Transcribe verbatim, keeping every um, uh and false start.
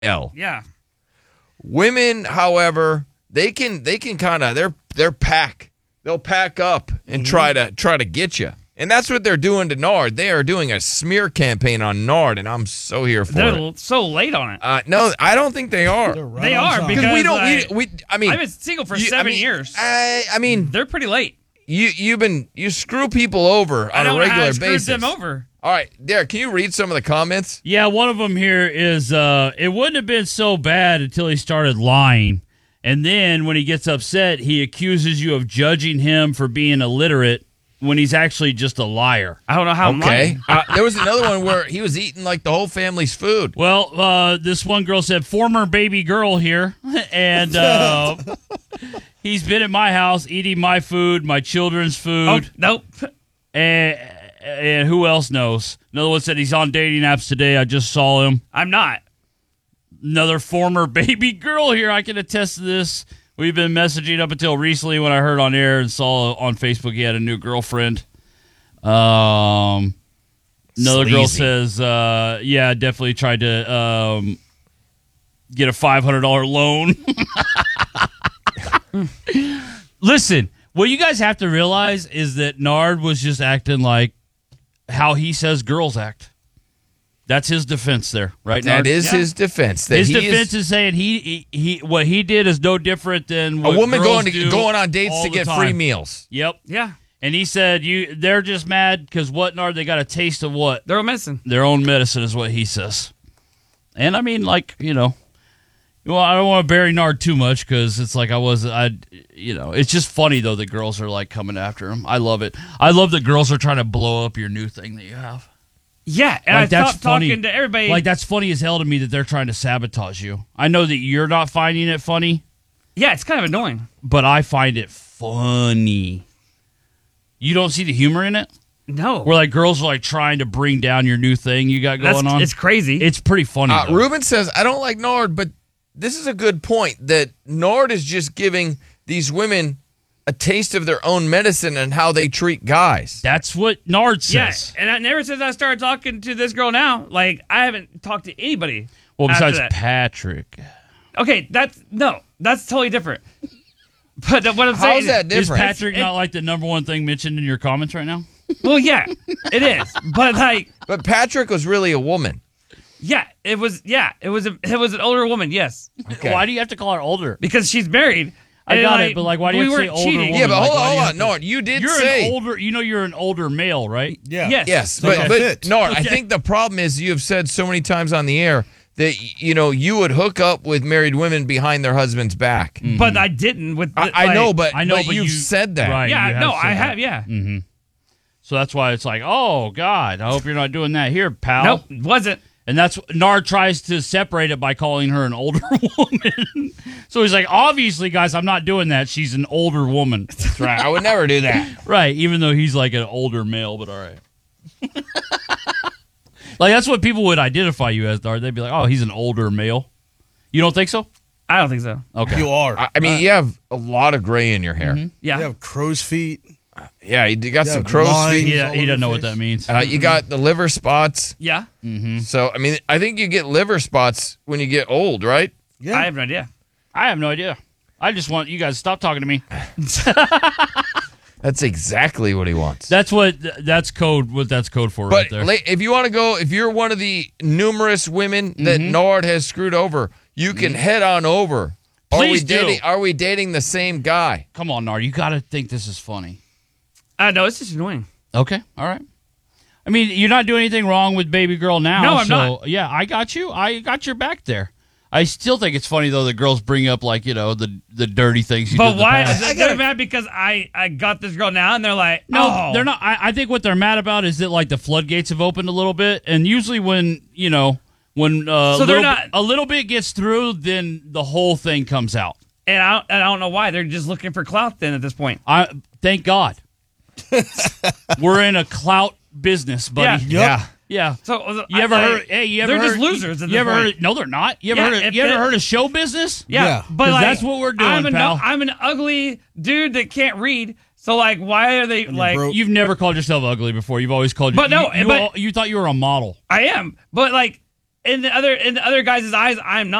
L. Yeah. Women, however, they can they can kind of they're they're pack. They'll pack up and Mm-hmm. try to try to get you. And that's what they're doing to Nard. They are doing a smear campaign on Nard, and I'm so here for They're it. so late on it. Uh, no, I don't think they are. Right They on are time. because we don't. like, we, we. I mean, I've been single for you- seven I mean, years. I, I mean, They're pretty late. you you've been you screw people over I on a don't know how regular I screwed basis. them over. All right, Derek, can you read some of the comments? Yeah, one of them here is uh, it wouldn't have been so bad until he started lying. And then when he gets upset, he accuses you of judging him for being illiterate when he's actually just a liar. I don't know how I'm Okay. lying. Uh, there was another one where he was eating like the whole family's food. Well, uh, this one girl said, former baby girl here, and uh, he's been at my house eating my food, my children's Oh, food, nope. and, and who else knows? Another one said he's on dating apps today. I just saw him. I'm not. Another former baby girl here. I can attest to this. We've been messaging up until recently when I heard on air and saw on Facebook he had a new girlfriend. Um, another girl Sleazy. says, uh, yeah, definitely tried to um, get a five hundred dollars loan. Listen, what you guys have to realize is that Nard was just acting like how he says girls act. That's his defense there, right? That Nard? is Yeah. his defense. That His he defense is is, saying he, he he what he did is no different than a what woman girls going to, do going on dates all to the get time. free meals. Yep. Yeah. And he said you they're just mad because what Nard they got a taste of what They're all medicine. their own medicine is what he says. And I mean, like you know, well I don't want to bury Nard too much because it's like I was I you know it's just funny though that girls are like coming after him. I love it. I love that girls are trying to blow up your new thing that you have. Yeah. And Like, I that's stopped funny. talking to everybody. Like that's funny as hell to me that they're trying to sabotage you. I know that you're not finding it funny, yeah, it's kind of annoying. but I find it funny. You don't see the humor in it? No. Where like girls are like trying to bring down your new thing you got That's, going on? It's crazy. It's pretty funny. Uh, though. Ruben says, I don't like Nard, but this is a good point that Nard is just giving these women a taste of their own medicine and how they treat guys. That's what Nard yeah. says. And I, never since I started talking to this girl now, like, I haven't talked to anybody. Well, after besides that. Patrick. Okay, that's, no, that's totally different. But what I'm saying How's that Is different? Patrick it- not like the number one thing mentioned in your comments right now? well, yeah, it is. But, like, But Patrick was really a woman. yeah, it was, yeah, it was, a, it was an older woman, yes. Okay. Why do you have to call her older? Because she's married. I and, got like, it, but like, why do you we have to say weren't older cheating. woman? Yeah, but Like, hold why on, do you hold have on. to- Nard, you did You're say. an older. You know, you're an older male, right? Yeah. Yes. Yes, but, Okay. but Fit. Nard, I Okay. think the problem is you have said so many times on the air that, you know, you would hook up with married women behind their husband's back. But I didn't with the, I, I like- know, but, I know, but but you've you- said that. Right. Yeah, you have no, said I that. have, yeah. So that's why it's like, oh God, I hope you're not doing that here, pal. Nope, wasn't. And that's Nard tries to separate it by calling her an older woman. So he's like, obviously, guys, I'm not doing that. She's an older woman. That's right. I would never do that. Right, even though he's like an older male, but all right. Like, that's what people would identify you as, Nard. They'd be like, oh, he's an older male. You don't think so? I don't think so. Okay. You are. I, I mean, you have a lot of gray in your hair. Yeah. You have crow's feet. Yeah, you got Yeah, some crow's lines. feet. He, all he over doesn't know your what that face. means. Uh, you got the liver spots. Yeah. So, I mean, I think you get liver spots when you get old, right? Yeah. I have no idea. I have no idea. I just want you guys to stop talking to me. That's exactly what he wants. That's what, that's code, what that's code for right But there. la- if you want to go, if you're one of the numerous women that Mm-hmm. Nard has screwed over, you can head on over. Are we Please do. dating? Are we dating the same guy? Come on, Nard. You got to think this is funny. I know, it's just annoying. Okay, all right. I mean, you're not doing anything wrong with baby girl now. No, I'm so, not. Yeah, I got you. I got your back there. I still think it's funny though that girls bring up like you know the the dirty things you did But in the why? past. They're gotta- mad because I, I got this girl now, and they're like, No, oh. they're not. I, I think what they're mad about is that like the floodgates have opened a little bit, and usually when you know when uh, So a, they're little, not- bit- a little bit gets through, then the whole thing comes out. And I, don't- and I don't know why. They're just looking for clout then at this point. I thank God. We're in a clout business, buddy. Yeah. Yeah. Yeah. So uh, You ever I- I- heard? Hey, you ever They're heard? just losers at You this ever point. heard? No, they're not. You ever Yeah, heard? if You ever they- heard of show business? Yeah, Yeah. but 'Cause like, that's what we're doing, I'm an, pal. I'm an ugly dude that can't read. So like, why are they like? broke. You've never called yourself ugly before. You've always called. But you, no, you, but- all- you thought you were a model. I am, but like, in the other in the other guys' eyes, I'm not.